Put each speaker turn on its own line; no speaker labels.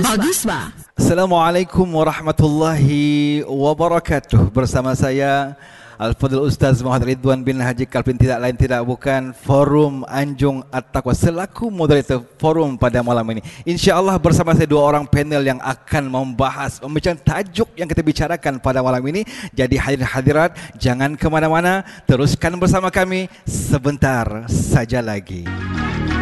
Bagusba.
Assalamualaikum warahmatullahi wabarakatuh. Bersama saya Al-Fadhil Ustaz Muhammad Ridwan bin Haji Kalpin, tidak lain tidak bukan Forum Anjung At-Taqwa, selaku moderator forum pada malam ini. InsyaAllah bersama saya dua orang panel yang akan membincang tajuk yang kita bicarakan pada malam ini. Jadi hadirin hadirat, jangan ke mana-mana, teruskan bersama kami sebentar saja lagi.